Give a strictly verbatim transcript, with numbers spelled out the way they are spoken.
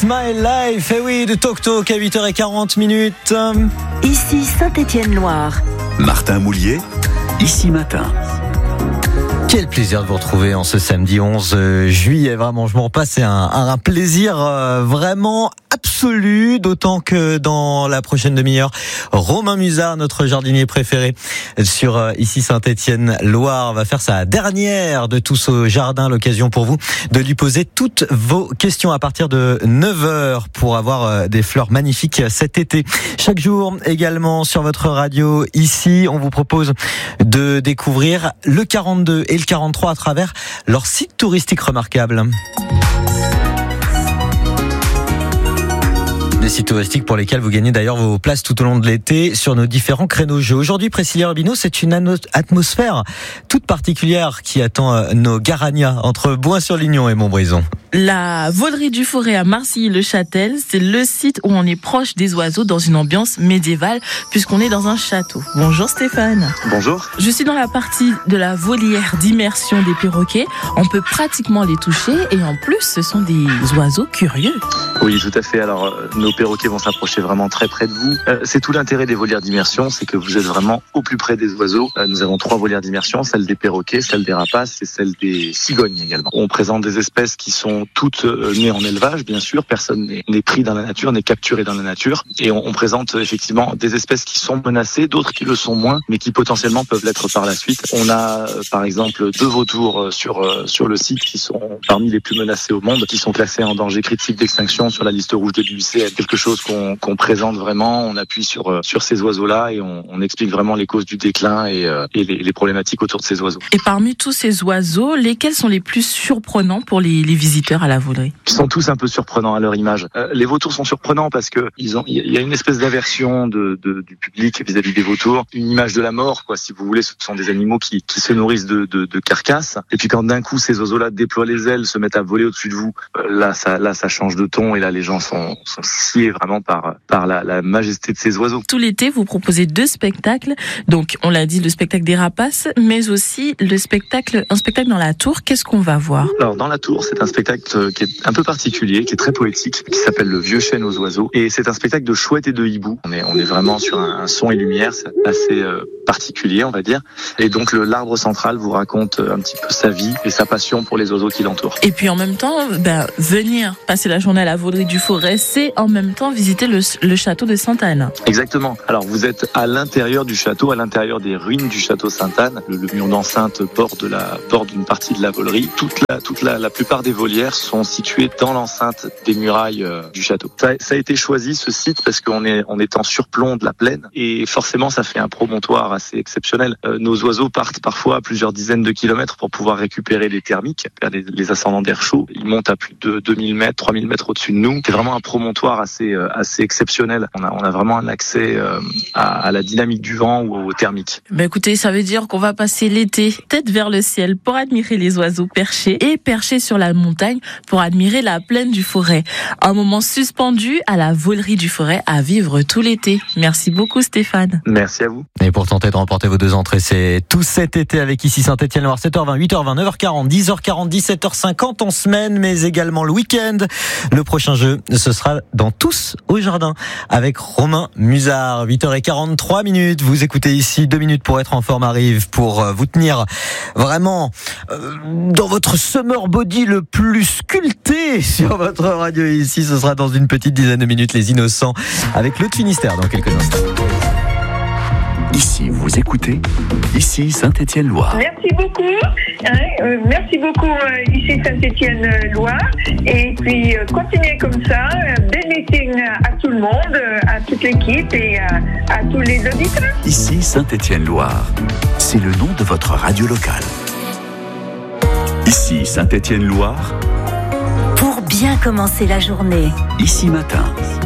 It's My Life. Et oui, de Talk Talk à huit heures quarante minutes. Ici Saint-Étienne-Loire. Martin Moulier, Ici Matin. Quel plaisir de vous retrouver en ce samedi onze juillet. Vraiment, je m'en passe. C'est un, un plaisir euh, vraiment absolu, d'autant que dans la prochaine demi-heure, Romain Musard, notre jardinier préféré sur euh, ici Saint-Étienne-Loire, va faire sa dernière de tous au jardin. L'occasion pour vous de lui poser toutes vos questions à partir de neuf heures pour avoir euh, des fleurs magnifiques cet été. Chaque jour également sur votre radio ici, on vous propose de découvrir le quarante-deux et le quarante-trois à travers leur site touristique remarquable. Des sites touristiques pour lesquels vous gagnez d'ailleurs vos places tout au long de l'été sur nos différents créneaux jeux. Aujourd'hui, Priscilla Urbino, c'est une atmosphère toute particulière qui attend nos Garagnats entre Boin-sur-Lignon et Montbrison. La Vauderie du Forêt à Marcilly-le-Châtel, c'est le site où on est proche des oiseaux dans une ambiance médiévale puisqu'on est dans un château. Bonjour Stéphane. Bonjour. Je suis dans la partie de la volière d'immersion des perroquets. On peut pratiquement les toucher et en plus, ce sont des oiseaux curieux. Oui, tout à fait. Alors, euh, nos perroquets vont s'approcher vraiment très près de vous. Euh, c'est tout l'intérêt des volières d'immersion, c'est que vous êtes vraiment au plus près des oiseaux. Euh, nous avons trois volières d'immersion, celle des perroquets, celle des rapaces et celle des cigognes également. On présente des espèces qui sont toutes euh, nées en élevage, bien sûr. Personne n'est, n'est pris dans la nature, n'est capturé dans la nature. Et on, on présente effectivement des espèces qui sont menacées, d'autres qui le sont moins, mais qui potentiellement peuvent l'être par la suite. On a, euh, par exemple, deux vautours sur, euh, sur le site qui sont parmi les plus menacés au monde, qui sont classés en danger critique d'extinction sur la liste rouge de l'U I C N. Quelque chose qu'on, qu'on présente vraiment, on appuie sur, sur ces oiseaux-là et on, on explique vraiment les causes du déclin et, euh, et les, les problématiques autour de ces oiseaux. Et parmi tous ces oiseaux, lesquels sont les plus surprenants pour les, les visiteurs à la Vauderie ? Ils sont tous un peu surprenants à leur image. Euh, les vautours sont surprenants parce que ils ont, il y a une espèce d'aversion de, de, du public vis-à-vis des vautours, une image de la mort, quoi. Si vous voulez, ce sont des animaux qui, qui se nourrissent de, de, de carcasses. Et puis quand d'un coup ces oiseaux-là déploient les ailes, se mettent à voler au-dessus de vous, euh, là, ça, là, ça change de ton et là, les gens sont, sont sciés vraiment par, par la, la majesté de ces oiseaux. Tout l'été, vous proposez deux spectacles. Donc, on l'a dit, le spectacle des rapaces, mais aussi le spectacle, un spectacle dans la tour. Qu'est-ce qu'on va voir ? Alors, dans la tour, c'est un spectacle qui est un peu particulier, qui est très poétique, qui s'appelle Le Vieux Chêne aux oiseaux. Et c'est un spectacle de chouettes et de hiboux. On est, on est vraiment sur un, un son et lumière, c'est assez euh, particulier, on va dire. Et donc, le, l'arbre central vous raconte un petit peu sa vie et sa passion pour les oiseaux qui l'entourent. Et puis, en même temps, ben, venir passer la journée à la Vauderie du Forêt, c'est en même temps visiter le, le château de Sainte-Anne. Exactement. Alors, vous êtes à l'intérieur du château, à l'intérieur des ruines du château Sainte-Anne. Le, le mur d'enceinte borde la, borde une partie de la Vauderie. Toute la, toute la, la plupart des volières sont situées dans l'enceinte des murailles euh, du château. Ça, ça a été choisi, ce site, parce qu'on est, on est en surplomb de la plaine. Et forcément, ça fait un promontoire assez exceptionnel. Euh, nos oiseaux partent parfois à plusieurs dizaines de kilomètres pour pouvoir récupérer les thermiques, les, les ascendants d'air chaud. Ils montent à plus de deux mille mètres, trois mille mètres au-dessus de nous. C'est vraiment un promontoire assez, euh, assez exceptionnel. On a, on a vraiment un accès euh, à, à la dynamique du vent ou au thermique. Ben écoutez, ça veut dire qu'on va passer l'été tête vers le ciel pour admirer les oiseaux perchés et perchés sur la montagne pour admirer la plaine du Forêt. Un moment suspendu à la Vauderie du Forêt à vivre tout l'été. Merci beaucoup Stéphane. Merci à vous. Et pour tenter de remporter vos deux entrées, c'est tout cet été avec ici Saint-Étienne-Loire, sept heures vingt, huit heures vingt, neuf heures quarante, dix heures quarante, dix-sept heures cinquante en semaine, mais également le week-end. Le prochain jeu, ce sera dans Tous au jardin avec Romain Musard. huit heures quarante-trois minutes. Vous écoutez ici, deux minutes pour être en forme arrive, pour vous tenir vraiment euh, dans votre summer body le plus sculpté sur votre radio ici. Ce sera dans une petite dizaine de minutes, Les Innocents avec Lot Finistère dans quelques instants. Ici, vous écoutez, ici Saint-Étienne-Loire. Merci beaucoup, hein, euh, merci beaucoup euh, ici Saint-Étienne-Loire. Et puis euh, continuez comme ça, euh, bel meeting à tout le monde, euh, à toute l'équipe et euh, à tous les auditeurs. Ici Saint-Étienne-Loire, c'est le nom de votre radio locale. Ici Saint-Étienne-Loire. Pour bien commencer la journée. Ici Matin.